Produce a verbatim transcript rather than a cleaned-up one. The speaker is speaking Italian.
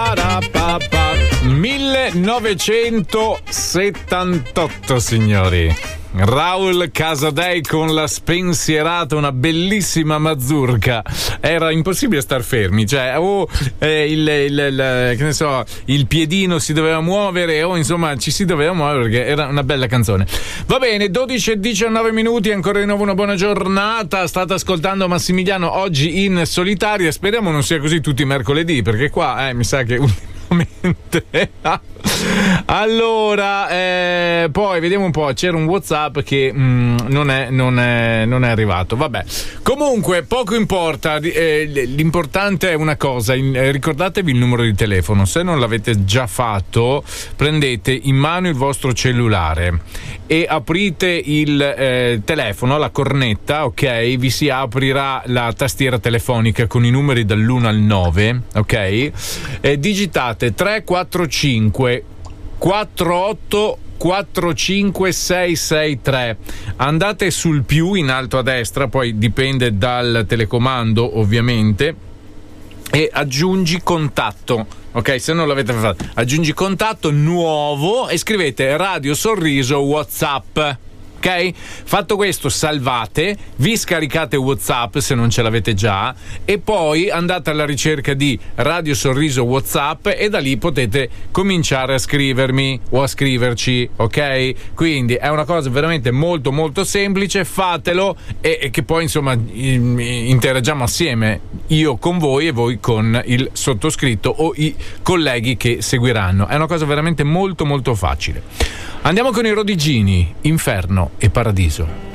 millenovecentosettantotto, signori. Raul Casadei con La Spensierata, una bellissima mazurka. Era impossibile star fermi, cioè o eh, il, il, il, che ne so, il piedino si doveva muovere o insomma ci si doveva muovere perché era una bella canzone. Va bene, dodici e diciannove minuti, ancora di nuovo una buona giornata. State ascoltando Massimiliano oggi in solitaria. Speriamo non sia così tutti i mercoledì, perché qua eh, mi sa che allora eh, poi vediamo un po', c'era un WhatsApp che mh, non, è, non, è, non è arrivato, vabbè, comunque poco importa, eh, l'importante è una cosa, in, ricordatevi il numero di telefono. Se non l'avete già fatto, prendete in mano il vostro cellulare e aprite il eh, telefono, la cornetta, ok, vi si aprirà la tastiera telefonica con i numeri dall'uno al nove, ok, e digitate tre quattro cinque quattro otto quattro cinque sei sei tre, andate sul più in alto a destra, poi dipende dal telecomando ovviamente, e aggiungi contatto, ok, se non l'avete fatto aggiungi contatto nuovo e scrivete Radio Sorriso WhatsApp. Ok? Fatto questo, salvate, vi scaricate WhatsApp se non ce l'avete già e poi andate alla ricerca di Radio Sorriso WhatsApp e da lì potete cominciare a scrivermi o a scriverci, ok? Quindi è una cosa veramente molto molto semplice, fatelo e, e che poi insomma interagiamo assieme, io con voi e voi con il sottoscritto o i colleghi che seguiranno. È una cosa veramente molto molto facile. Andiamo con i Rodigini, Inferno e Paradiso.